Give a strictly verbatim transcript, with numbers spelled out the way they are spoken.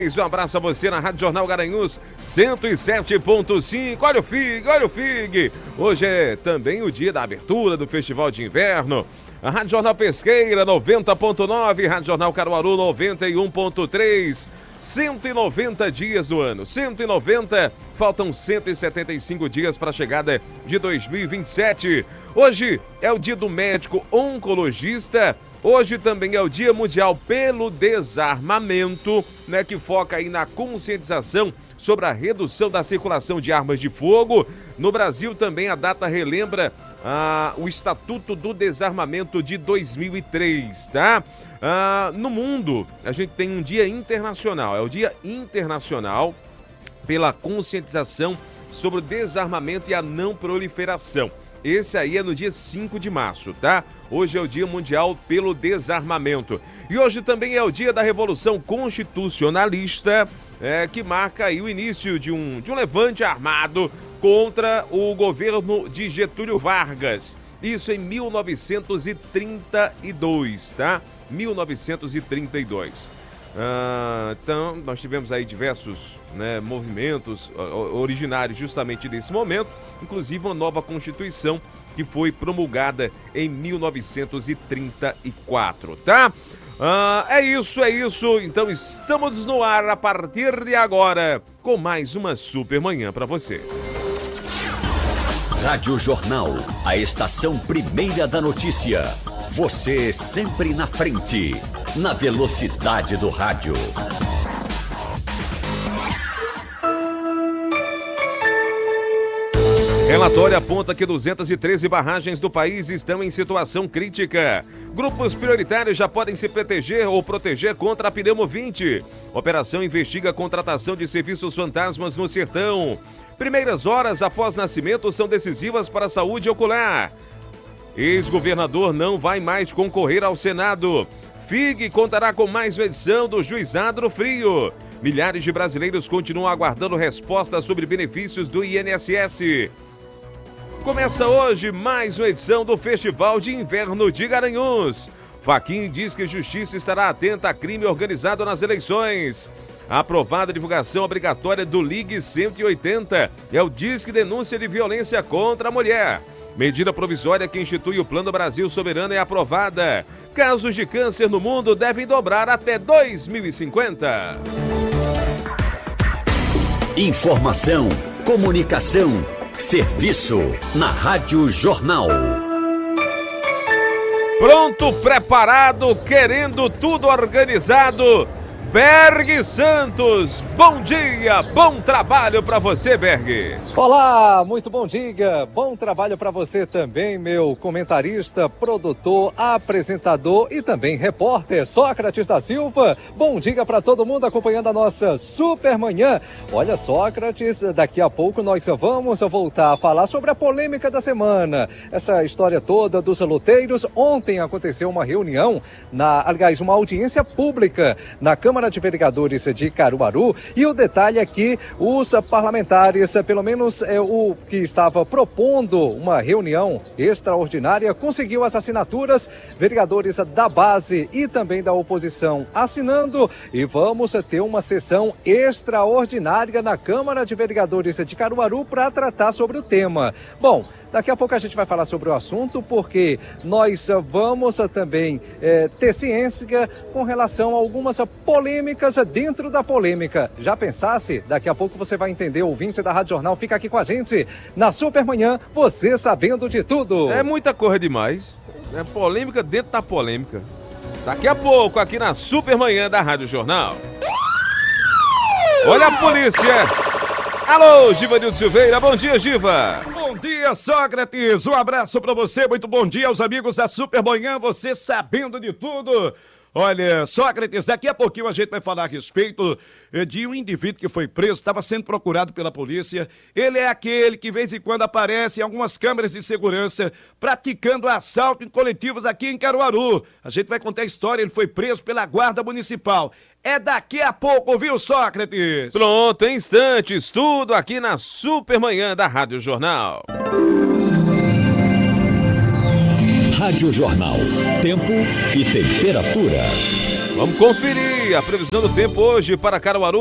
Um abraço a você na Rádio Jornal Garanhuns cento e sete ponto cinco. Olha o F I G, olha o F I G. Hoje é também o dia da abertura do Festival de Inverno. A Rádio Jornal Pesqueira noventa ponto nove, Rádio Jornal Caruaru noventa e um ponto três. cento e noventa dias do ano, cento e noventa, faltam cento e setenta e cinco dias para a chegada de dois mil e vinte e sete. Hoje é o dia do médico oncologista. Hoje também é o Dia Mundial pelo Desarmamento, né, que foca aí na conscientização sobre a redução da circulação de armas de fogo. No Brasil também a data relembra ah, o Estatuto do Desarmamento de dois mil e três, tá? Ah, no mundo, a gente tem um dia internacional, é o Dia Internacional pela Conscientização sobre o Desarmamento e a Não Proliferação. Esse aí é no dia cinco de março, tá? Hoje é o Dia Mundial pelo Desarmamento. E hoje também é o dia da Revolução Constitucionalista, é, que marca aí o início de um, de um levante armado contra o governo de Getúlio Vargas. Isso em mil novecentos e trinta e dois, tá? mil novecentos e trinta e dois. Ah, então, nós tivemos aí diversos, né, movimentos originários justamente desse momento, inclusive uma nova Constituição que foi promulgada em mil novecentos e trinta e quatro, tá? Ah, é isso, é isso. Então estamos no ar a partir de agora com mais uma super manhã para você. Rádio Jornal, a estação primeira da notícia. Você sempre na frente, na velocidade do rádio. Relatório aponta que duzentas e treze barragens do país estão em situação crítica. Grupos prioritários já podem se proteger ou proteger contra a pneumovinte. Operação investiga a contratação de serviços fantasmas no sertão. Primeiras horas após nascimento são decisivas para a saúde ocular. Ex-governador não vai mais concorrer ao Senado. F I G contará com mais uma edição do Juizado do Frio. Milhares de brasileiros continuam aguardando respostas sobre benefícios do I N S S. Começa hoje mais uma edição do Festival de Inverno de Garanhuns. Fachin diz que Justiça estará atenta a crime organizado nas eleições. Aprovada a divulgação obrigatória do Ligue cento e oitenta. É o Disque Denúncia de Violência contra a Mulher. Medida provisória que institui o Plano Brasil Soberano é aprovada. Casos de câncer no mundo devem dobrar até dois mil e cinquenta. Informação, comunicação, serviço na Rádio Jornal. Pronto, preparado, querendo tudo organizado. Berg Santos, bom dia, bom trabalho para você, Berg. Olá, muito bom dia, bom trabalho para você também, meu comentarista, produtor, apresentador e também repórter Sócrates da Silva. Bom dia para todo mundo acompanhando a nossa super manhã. Olha, Sócrates, daqui a pouco nós vamos voltar a falar sobre a polêmica da semana. Essa história toda dos loteiros. Ontem aconteceu uma reunião, na, aliás, uma audiência pública na Câmara de Vereadores de Caruaru, e o detalhe é que os parlamentares, pelo menos é, o que estava propondo uma reunião extraordinária, conseguiu as assinaturas, vereadores da base e também da oposição assinando, e vamos ter uma sessão extraordinária na Câmara de Vereadores de Caruaru para tratar sobre o tema. Bom, daqui a pouco a gente vai falar sobre o assunto, porque nós vamos também é, ter ciência com relação a algumas polêmicas dentro da polêmica. Já pensasse? Daqui a pouco você vai entender, ouvinte da Rádio Jornal. Fica aqui com a gente na Supermanhã, você sabendo de tudo. É muita coisa demais. É polêmica dentro da polêmica. Daqui a pouco, aqui na Supermanhã da Rádio Jornal. Olha a polícia! Alô, Givanildo Silveira, bom dia, Giva! Bom dia, Sócrates, um abraço pra você, muito bom dia aos amigos da Supermanhã, você sabendo de tudo. Olha, Sócrates, daqui a pouquinho a gente vai falar a respeito de um indivíduo que foi preso, estava sendo procurado pela polícia. Ele é aquele que de vez em quando aparece em algumas câmeras de segurança praticando assalto em coletivos aqui em Caruaru. A gente vai contar a história, ele foi preso pela Guarda Municipal. É daqui a pouco, viu, Sócrates? Pronto, em instantes, tudo aqui na Supermanhã da Rádio Jornal. Rádio Jornal, tempo e temperatura. Vamos conferir dia. A previsão do tempo hoje para Caruaru.